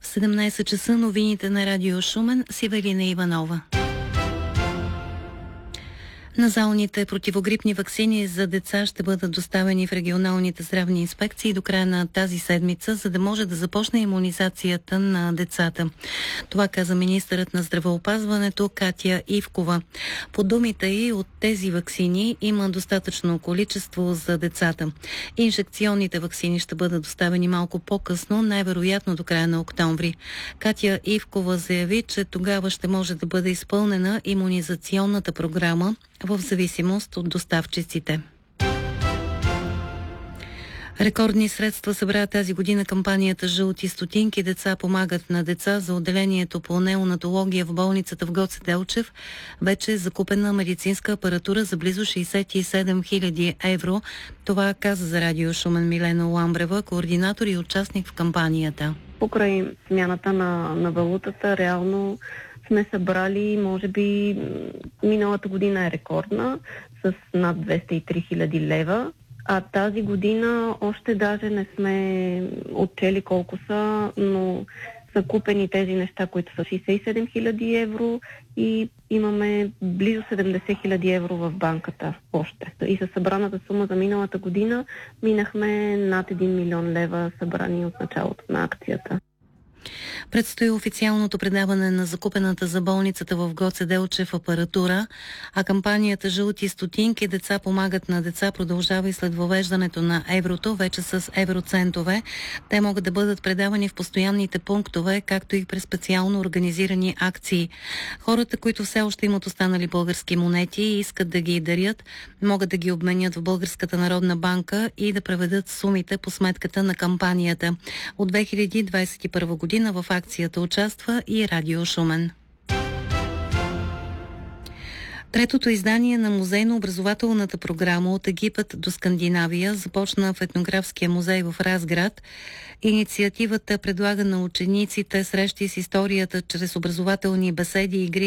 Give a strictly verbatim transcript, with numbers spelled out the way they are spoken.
В седемнайсет часа новините на Радио Шумен с Ивелина Иванова. Назалните противогрипни ваксини за деца ще бъдат доставени в регионалните здравни инспекции до края на тази седмица, за да може да започне имунизацията на децата. Това каза министърът на здравеопазването Катя Ивкова. По думите й, от тези ваксини има достатъчно количество за децата. Инжекционните ваксини ще бъдат доставени малко по-късно, най-вероятно до края на октомври. Катя Ивкова заяви, че тогава ще може да бъде изпълнена имунизационната програма в зависимост от доставчиците. Рекордни средства събра тази година кампанията «Жълти стотинки. Деца помагат на деца» за отделението по неонатология в болницата в Гоце Делчев. Вече е закупена медицинска апаратура за близо шейсет и седем хиляди евро. Това каза за Радио Шумен Милена Ламбрева, координатор и участник в кампанията. Покрай смяната на, на валутата, реално сме събрали, може би миналата година е рекордна, с над двеста и три хиляди лева, а тази година още даже не сме отчели колко са, но са купени тези неща, които са шейсет и седем хиляди евро и имаме близо седемдесет хиляди евро в банката още. И със събраната сума за миналата година минахме над един милион лева събрани от началото на акцията. Предстои официалното предаване на закупената за болницата в Гоце Делчев апаратура, а кампанията «Жълти стотинки. Деца помагат на деца» продължава и след въвеждането на еврото, вече с евроцентове. Те могат да бъдат предавани в постоянните пунктове, както и през специално организирани акции. Хората, които все още имат останали български монети и искат да ги дарят, могат да ги обменят в Българската народна банка и да преведат сумите по сметката на кампанията. От две хиляди двадесет и първа година в акцията участва и Радио Шумен. Третото издание на музейно-образователната програма «От Египет до Скандинавия» започна в Етнографския музей в Разград. Инициативата предлага на учениците срещи с историята чрез образователни беседи и игри